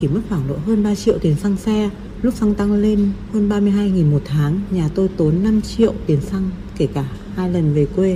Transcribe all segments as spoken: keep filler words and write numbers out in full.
Chỉ mất khoảng độ hơn ba triệu tiền xăng xe, lúc xăng tăng lên hơn ba mươi hai nghìn một tháng, nhà tôi tốn năm triệu tiền xăng, kể cả hai lần về quê.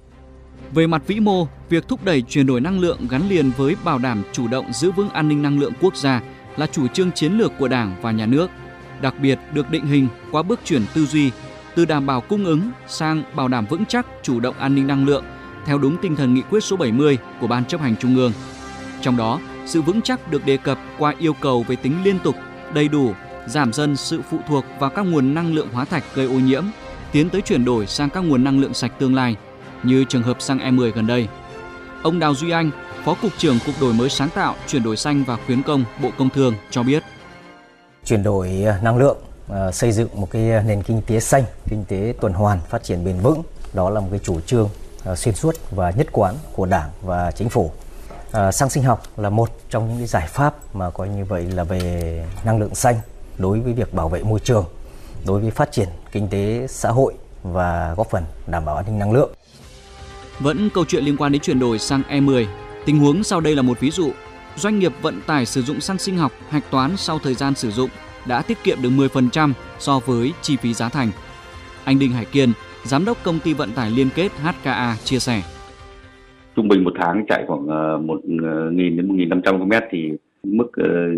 Về mặt vĩ mô, việc thúc đẩy chuyển đổi năng lượng gắn liền với bảo đảm chủ động giữ vững an ninh năng lượng quốc gia là chủ trương chiến lược của Đảng và Nhà nước, đặc biệt được định hình qua bước chuyển tư duy từ đảm bảo cung ứng sang bảo đảm vững chắc chủ động an ninh năng lượng theo đúng tinh thần nghị quyết số bảy mươi của Ban Chấp hành Trung ương. Trong đó, sự vững chắc được đề cập qua yêu cầu về tính liên tục, đầy đủ, giảm dần sự phụ thuộc vào các nguồn năng lượng hóa thạch gây ô nhiễm, tiến tới chuyển đổi sang các nguồn năng lượng sạch tương lai, như trường hợp xăng E mười gần đây. Ông Đào Duy Anh, Phó Cục trưởng Cục Đổi mới sáng tạo, chuyển đổi xanh và khuyến công, Bộ Công Thương cho biết. Chuyển đổi năng lượng, xây dựng một cái nền kinh tế xanh, kinh tế tuần hoàn, phát triển bền vững, đó là một cái chủ trương xuyên suốt và nhất quán của Đảng và Chính phủ. À, xăng sinh học là một trong những cái giải pháp mà coi như vậy là về năng lượng xanh đối với việc bảo vệ môi trường, đối với phát triển kinh tế xã hội và góp phần đảm bảo an ninh năng lượng. Vẫn câu chuyện liên quan đến chuyển đổi sang E mười, tình huống sau đây là một ví dụ. Doanh nghiệp vận tải sử dụng xăng sinh học hạch toán sau thời gian sử dụng đã tiết kiệm được mười phần trăm so với chi phí giá thành. Anh Đinh Hải Kiên, Giám đốc Công ty Vận tải Liên kết hát ca a chia sẻ. Trung bình một tháng chạy khoảng một nghìn đến một nghìn năm trăm ki lô mét thì mức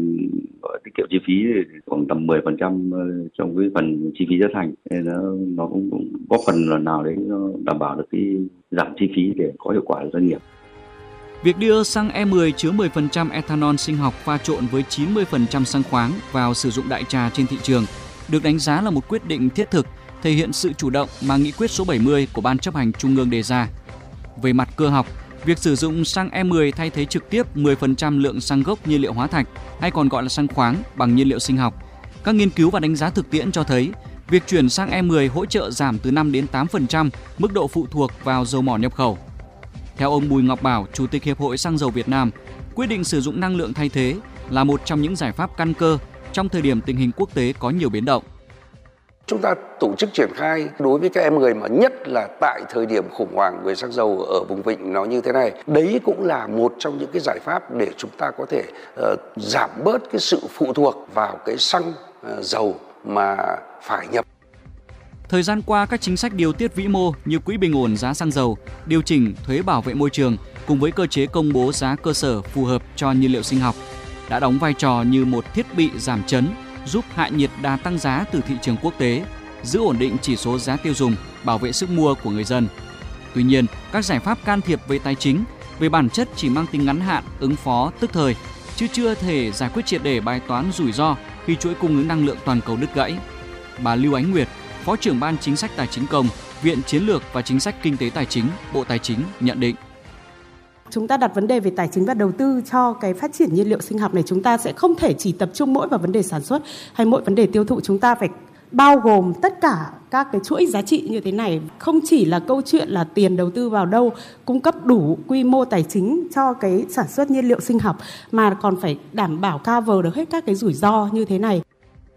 uh, tiết kiệm chi phí khoảng tầm mười phần trăm trong cái phần chi phí giá thành. Nên nó, nó cũng, cũng góp phần lần nào đấy nó đảm bảo được cái giảm chi phí để có hiệu quả cho doanh nghiệp. Việc đưa xăng E mười chứa mười phần trăm ethanol sinh học pha trộn với chín mươi phần trăm xăng khoáng vào sử dụng đại trà trên thị trường được đánh giá là một quyết định thiết thực, thể hiện sự chủ động mà nghị quyết số bảy mươi của Ban Chấp hành Trung ương đề ra. Về mặt cơ học, việc sử dụng xăng E mười thay thế trực tiếp mười phần trăm lượng xăng gốc nhiên liệu hóa thạch hay còn gọi là xăng khoáng bằng nhiên liệu sinh học. Các nghiên cứu và đánh giá thực tiễn cho thấy, việc chuyển sang E mười hỗ trợ giảm từ năm đến tám phần trăm mức độ phụ thuộc vào dầu mỏ nhập khẩu. Theo ông Bùi Ngọc Bảo, Chủ tịch Hiệp hội Xăng dầu Việt Nam, quyết định sử dụng năng lượng thay thế là một trong những giải pháp căn cơ trong thời điểm tình hình quốc tế có nhiều biến động. Chúng ta tổ chức triển khai đối với các E mười mà nhất là tại thời điểm khủng hoảng về xăng dầu ở vùng vịnh nó như thế này. Đấy cũng là một trong những cái giải pháp để chúng ta có thể uh, giảm bớt cái sự phụ thuộc vào cái xăng uh, dầu mà phải nhập. Thời gian qua, các chính sách điều tiết vĩ mô như quỹ bình ổn giá xăng dầu, điều chỉnh thuế bảo vệ môi trường cùng với cơ chế công bố giá cơ sở phù hợp cho nhiên liệu sinh học đã đóng vai trò như một thiết bị giảm chấn, giúp hạ nhiệt đà tăng giá từ thị trường quốc tế, giữ ổn định chỉ số giá tiêu dùng, bảo vệ sức mua của người dân. Tuy nhiên, các giải pháp can thiệp về tài chính, về bản chất chỉ mang tính ngắn hạn, ứng phó tức thời, chứ chưa thể giải quyết triệt để bài toán rủi ro khi chuỗi cung ứng năng lượng toàn cầu đứt gãy. Bà Lưu Ánh Nguyệt, Phó trưởng Ban Chính sách Tài chính Công, Viện Chiến lược và Chính sách Kinh tế Tài chính, Bộ Tài chính nhận định. Chúng ta đặt vấn đề về tài chính và đầu tư cho cái phát triển nhiên liệu sinh học này, chúng ta sẽ không thể chỉ tập trung mỗi vào vấn đề sản xuất hay mỗi vấn đề tiêu thụ, chúng ta phải bao gồm tất cả các cái chuỗi giá trị như thế này. Không chỉ là câu chuyện là tiền đầu tư vào đâu, cung cấp đủ quy mô tài chính cho cái sản xuất nhiên liệu sinh học, mà còn phải đảm bảo cover được hết các cái rủi ro như thế này.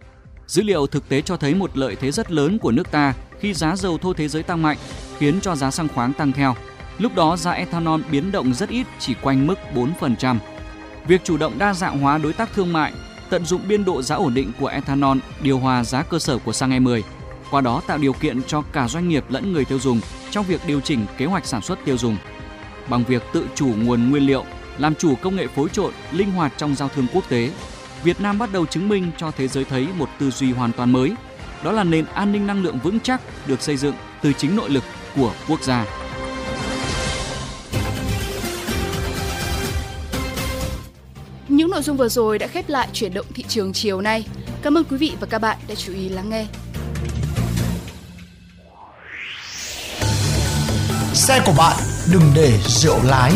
Dữ liệu thực tế cho thấy một lợi thế rất lớn của nước ta khi giá dầu thô thế giới tăng mạnh, khiến cho giá xăng khoáng tăng theo. Lúc đó giá ethanol biến động rất ít, chỉ quanh mức bốn phần trăm. Việc chủ động đa dạng hóa đối tác thương mại, tận dụng biên độ giá ổn định của ethanol điều hòa giá cơ sở của xăng E mười, qua đó tạo điều kiện cho cả doanh nghiệp lẫn người tiêu dùng trong việc điều chỉnh kế hoạch sản xuất tiêu dùng. Bằng việc tự chủ nguồn nguyên liệu, làm chủ công nghệ phối trộn, linh hoạt trong giao thương quốc tế, Việt Nam bắt đầu chứng minh cho thế giới thấy một tư duy hoàn toàn mới. Đó là nền an ninh năng lượng vững chắc được xây dựng từ chính nội lực của quốc gia. Những nội dung vừa rồi đã khép lại chuyển động thị trường chiều nay. Cảm ơn quý vị và các bạn đã chú ý lắng nghe. Xe của bạn đừng để rượu lái.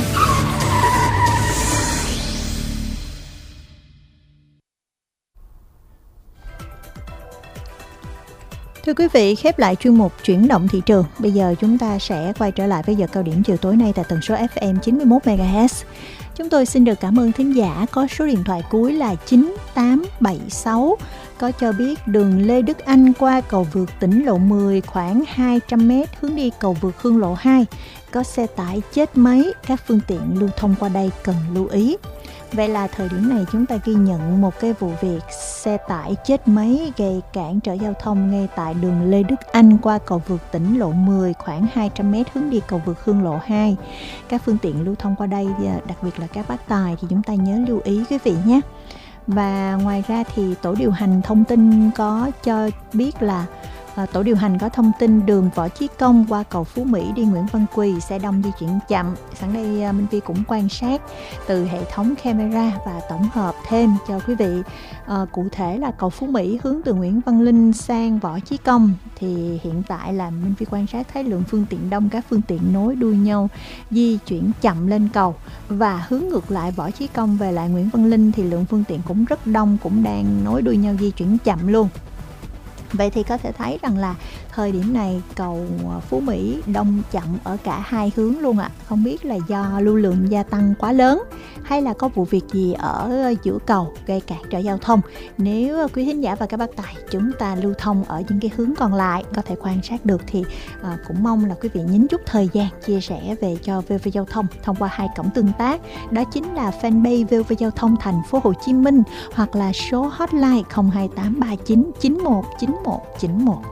Thưa quý vị, khép lại chuyên mục chuyển động thị trường. Bây giờ chúng ta sẽ quay trở lại với giờ cao điểm chiều tối nay tại tần số ép em chín mươi mốt mê ga héc. Chúng tôi xin được cảm ơn thính giả có số điện thoại cuối là chín tám bảy sáu, có cho biết đường Lê Đức Anh qua cầu vượt Tỉnh Lộ mười khoảng hai trăm mét hướng đi cầu vượt Hương Lộ hai. có xe tải chết máy, các phương tiện lưu thông qua đây cần lưu ý. Vậy là thời điểm này chúng ta ghi nhận một cái vụ việc xe tải chết máy gây cản trở giao thông ngay tại đường Lê Đức Anh qua cầu vượt tỉnh lộ mười khoảng hai trăm mét hướng đi cầu vượt Hương lộ hai. Các phương tiện lưu thông qua đây, đặc biệt là các bác tài thì chúng ta nhớ lưu ý quý vị nhé. Và ngoài ra thì tổ điều hành thông tin có cho biết là À, tổ điều hành có thông tin đường Võ Chí Công qua cầu Phú Mỹ đi Nguyễn Văn Quỳ xe đông di chuyển chậm. Sẵn đây à, Minh Vi cũng quan sát từ hệ thống camera và tổng hợp thêm cho quý vị. À, cụ thể là cầu Phú Mỹ hướng từ Nguyễn Văn Linh sang Võ Chí Công thì hiện tại là Minh Vi quan sát thấy lượng phương tiện đông, các phương tiện nối đuôi nhau di chuyển chậm lên cầu, và hướng ngược lại Võ Chí Công về lại Nguyễn Văn Linh thì lượng phương tiện cũng rất đông, cũng đang nối đuôi nhau di chuyển chậm luôn. Vậy thì có thể thấy rằng là thời điểm này cầu Phú Mỹ đông chậm ở cả hai hướng luôn ạ. À. Không biết là do lưu lượng gia tăng quá lớn hay là có vụ việc gì ở giữa cầu gây cản trở giao thông. Nếu quý thính giả và các bác tài chúng ta lưu thông ở những cái hướng còn lại có thể quan sát được thì à, cũng mong là quý vị nhín chút thời gian chia sẻ về cho vê o vê Giao thông thông qua hai cổng tương tác. Đó chính là fanpage vê o vê Giao thông Thành phố Hồ Chí Minh hoặc là số hotline không hai tám ba chín chín một chín một chín một.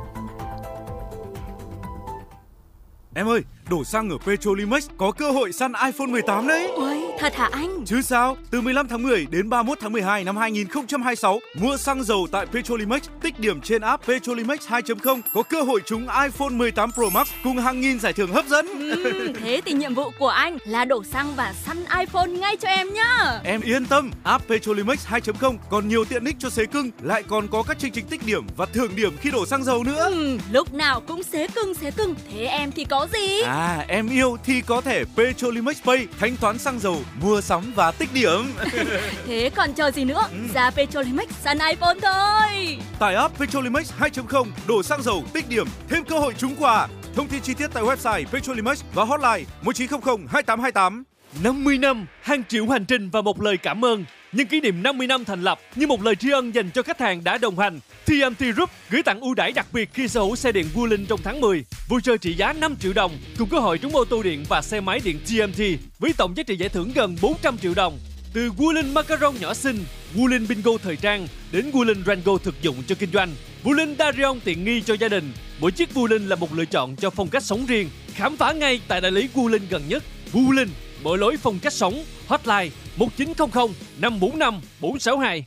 Em ơi, đổ xăng ở Petrolimex có cơ hội săn iPhone mười tám đấy. Ôi, thật hả anh? Chứ sao, từ mười lăm tháng mười đến ba mươi mốt tháng mười hai năm hai nghìn không trăm hai mươi sáu, mua xăng dầu tại Petrolimex, tích điểm trên app Petrolimex hai chấm không có cơ hội trúng iPhone mười tám Pro Max cùng hàng nghìn giải thưởng hấp dẫn. Ừ, thế thì nhiệm vụ của anh là đổ xăng và săn iPhone ngay cho em nhá. Em yên tâm, app Petrolimex hai chấm không còn nhiều tiện ích cho xế cưng, lại còn có các chương trình tích điểm và thưởng điểm khi đổ xăng dầu nữa. Ừ, lúc nào cũng xế cưng xế cưng, thế em thì có gì? À, em yêu thì có thẻ Petrolimex Pay, thanh toán xăng dầu, mua sắm và tích điểm. Thế còn chờ gì nữa? Ừ. Ra Petrolimex săn iPhone thôi. Tải app Petrolimex hai chấm không, đổ xăng dầu, tích điểm, thêm cơ hội trúng quà. Thông tin chi tiết tại website Petrolimex và hotline một chín không không hai tám hai tám. năm mươi năm, hàng triệu hành trình và một lời cảm ơn. Nhân kỷ niệm năm mươi năm thành lập, như một lời tri ân dành cho khách hàng đã đồng hành, tê em tê Group gửi tặng ưu đãi đặc biệt khi sở hữu xe điện Wuling trong tháng mười. Voucher trị giá năm triệu đồng cùng cơ hội trúng ô tô điện và xe máy điện tê em tê với tổng giá trị giải thưởng gần bốn trăm triệu đồng. Từ Wuling Macaron nhỏ xinh, Wuling Bingo thời trang đến Wuling Rango thực dụng cho kinh doanh, Wuling Darion tiện nghi cho gia đình. Mỗi chiếc Wuling là một lựa chọn cho phong cách sống riêng. Khám phá ngay tại đại lý Wuling gần nhất. Wuling, mở lối phong cách sống. Hotline một chín không không năm bốn năm bốn sáu hai.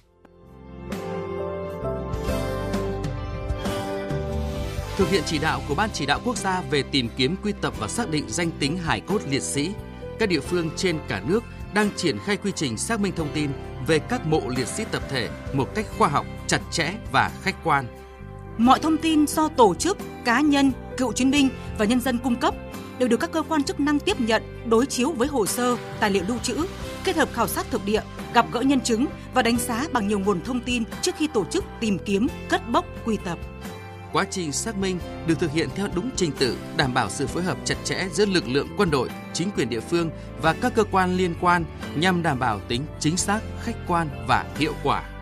Thực hiện chỉ đạo của Ban Chỉ đạo Quốc gia về tìm kiếm, quy tập và xác định danh tính hài cốt liệt sĩ, các địa phương trên cả nước đang triển khai quy trình xác minh thông tin về các mộ liệt sĩ tập thể một cách khoa học, chặt chẽ và khách quan. Mọi thông tin do tổ chức, cá nhân, cựu chiến binh và nhân dân cung cấp đều được các cơ quan chức năng tiếp nhận, đối chiếu với hồ sơ, tài liệu lưu trữ, kết hợp khảo sát thực địa, gặp gỡ nhân chứng và đánh giá bằng nhiều nguồn thông tin trước khi tổ chức tìm kiếm, cất bốc, quy tập. Quá trình xác minh được thực hiện theo đúng trình tự, đảm bảo sự phối hợp chặt chẽ giữa lực lượng quân đội, chính quyền địa phương và các cơ quan liên quan nhằm đảm bảo tính chính xác, khách quan và hiệu quả.